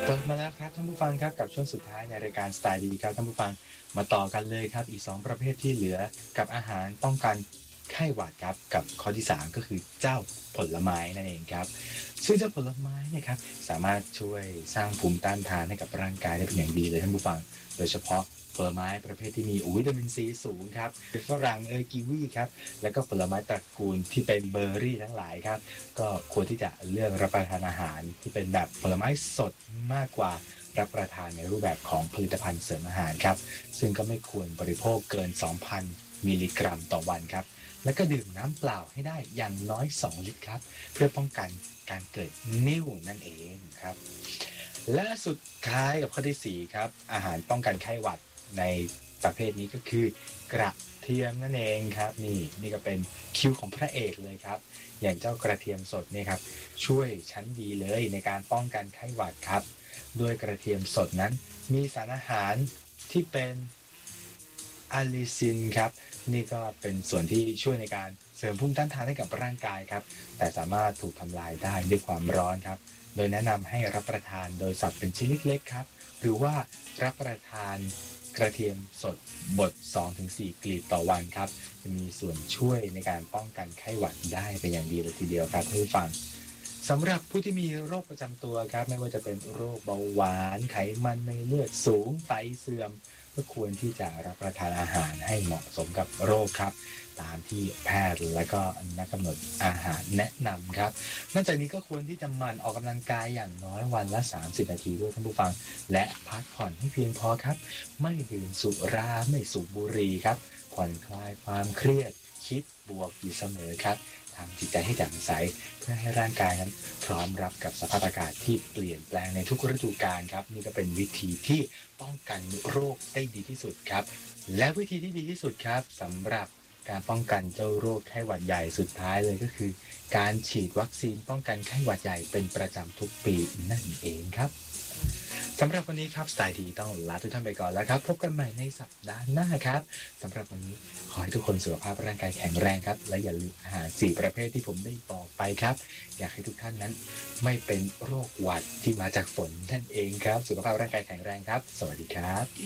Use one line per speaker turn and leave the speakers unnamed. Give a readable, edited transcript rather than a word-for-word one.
กลับมาแล้วครับท่านผู้ฟังครับกับช่วงสุดท้ายในรายการสไตล์ดีครับท่านผู้ฟังมาต่อกันเลยครับอีก2ประเภทที่เหลือกับอาหารป้องกันไข้หวัดครับกับข้อที่3ก็คือเจ้าผลไม้นั่นเองครับซึ่งเจ้าผลไม้เนี่ยครับสามารถช่วยสร้างภูมิต้านทานให้กับร่างกายได้เป็นอย่างดีเลยท่านผู้ฟังโดยเฉพาะผลไม้ประเภทที่มีวิตามินซีสูงครับฝรั่งกีวีครับแล้วก็ผลไม้ตระกูลที่เป็นเบอร์รี่ทั้งหลายครับ ก็ควรที่จะเลือกรับประทานอาหารที่เป็นแบบผลไม้สดมากกว่ารับประทานในรูปแบบของผลิตภัณฑ์เสริมอาหารครับซึ่งก็ไม่ควรบริโภคเกิน 2,000 มิลลิกรัมต่อวันครับและก็ดื่มน้ำเปล่าให้ได้อย่างน้อย 2 ลิตรครับเพื่อป้องกันการเกิดนิ่วนั่นเองครับและสุดท้ายกับข้อที่ 4ครับอาหารป้องกันไข้หวัดในประเภทนี้ก็คือกระเทียมนั่นเองครับนี่ก็เป็นคิวของพระเอกเลยครับ อย่างเจ้ากระเทียมสดเนี่ยครับช่วยชั้นดีเลยในการป้องกันไข้หวัดครับด้วยกระเทียมสดนั้นมีสารอาหารที่เป็นอะลิซินครับนี่ก็เป็นส่วนที่ช่วยในการเสริมภูมิต้านทานให้กับร่างกายครับแต่สามารถถูกทำลายได้ด้วยความร้อนครับโดยแนะนำให้รับประทานโดยสับเป็นชิ้นเล็กๆครับหรือว่ารับประทานกระเทียมสดบด 2-4 กลีบต่อวันครับ จะมีส่วนช่วยในการป้องกันไข้หวัดได้เป็นอย่างดีเลยทีเดียวครับท่านผู้ฟังสำหรับผู้ที่มีโรคประจำตัวครับไม่ว่าจะเป็นโรคเบาหวานไขมันในเลือดสูงไตเสื่อมก็ควรที่จะรับประทานอาหารให้เหมาะสมกับโรคครับตามที่แพทย์และก็นักกำหนดอาหารแนะนำครับนอกจากนี้ก็ควรที่จะหมั่นออกกำลังกายอย่างน้อยวันละ30นาทีด้วยท่านผู้ฟังและพักผ่อนให้เพียงพอครับไม่ดื่มสุราไม่สูบบุหรี่ครับ ผ่อนคลายความเครียดคิดบวกอยู่เสมอครับทำจิตใจให้แจ่มใสเพื่อให้ร่างกายนั้นพร้อมรับกับสภาพอากาศที่เปลี่ยนแปลงในทุกฤดูกาลครับนี่ก็เป็นวิธีที่ป้องกันโรคได้ดีที่สุดครับและวิธีที่ดีที่สุดครับสำหรับการป้องกันเจ้าโรคไข้หวัดใหญ่สุดท้ายเลยก็คือการฉีดวัคซีนป้องกันไข้หวัดใหญ่เป็นประจำทุกปีนั่นเองครับ สำหรับวันนี้ครับสไตล์ดีต้องลาทุกท่านไปก่อนแล้วครับพบกันใหม่ในสัปดาห์หน้าครับสำหรับวันนี้ขอให้ทุกคนสุขภาพร่างกายแข็งแรงครับและอย่าลืมอาหาร4ประเภทที่ผมได้บอกไปครับอยากให้ทุกท่านนั้นไม่เป็นโรคหวัดที่มาจากฝนนั่นเองครับสุขภาพร่างกายแข็งแรงครับสวัสดีครับ